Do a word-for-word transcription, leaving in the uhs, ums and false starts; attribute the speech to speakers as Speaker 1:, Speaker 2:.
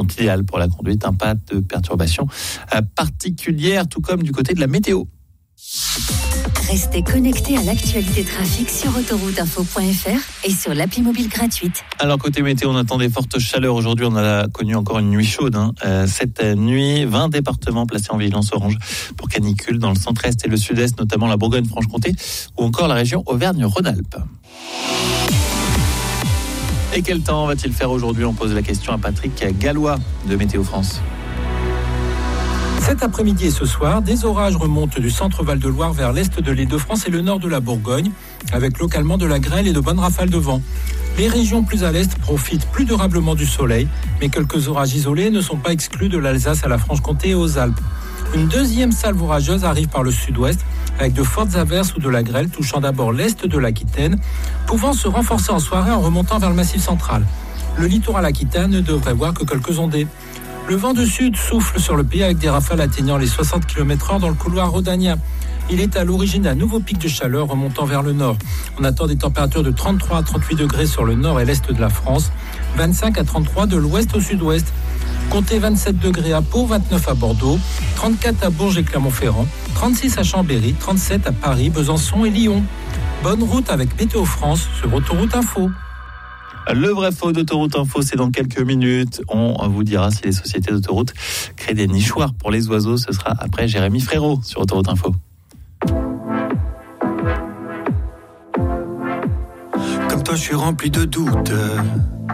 Speaker 1: sont idéales pour la conduite, hein, pas de perturbations euh, particulières, tout comme du côté de la météo.
Speaker 2: Restez connectés à l'actualité trafic sur autoroute info point f r et sur l'appli mobile gratuite.
Speaker 1: Alors côté météo, on attend des fortes chaleurs. Aujourd'hui, on a connu encore une nuit chaude. Hein. Euh, cette nuit, vingt départements placés en vigilance orange pour canicule dans le centre-est et le sud-est, notamment la Bourgogne-Franche-Comté ou encore la région Auvergne-Rhône-Alpes. Et quel temps va-t-il faire aujourd'hui ? On pose la question à Patrick Gallois de Météo France.
Speaker 3: Cet après-midi et ce soir, des orages remontent du centre Val-de-Loire vers l'est de l'Île-de-France et le nord de la Bourgogne, avec localement de la grêle et de bonnes rafales de vent. Les régions plus à l'est profitent plus durablement du soleil, mais quelques orages isolés ne sont pas exclus de l'Alsace à la Franche-Comté et aux Alpes. Une deuxième salve orageuse arrive par le sud-ouest, avec de fortes averses ou de la grêle touchant d'abord l'est de l'Aquitaine, pouvant se renforcer en soirée en remontant vers le Massif central. Le littoral aquitaine ne devrait voir que quelques ondées. Le vent de sud souffle sur le pays avec des rafales atteignant les soixante kilomètres heure dans le couloir rhodanien. Il est à l'origine d'un nouveau pic de chaleur remontant vers le nord. On attend des températures de trente-trois à trente-huit degrés sur le nord et l'est de la France, vingt-cinq à trente-trois de l'ouest au sud-ouest. Comptez vingt-sept degrés à Pau, vingt-neuf à Bordeaux, trente-quatre à Bourges et Clermont-Ferrand, trente-six à Chambéry, trente-sept à Paris, Besançon et Lyon. Bonne route avec Météo France sur Autoroute Info.
Speaker 1: Le vrai faux d'Autoroute Info, c'est dans quelques minutes. On vous dira si les sociétés d'autoroute créent des nichoirs pour les oiseaux. Ce sera après Jérémy Frérot sur Autoroute Info.
Speaker 4: Comme toi, je suis rempli de doutes.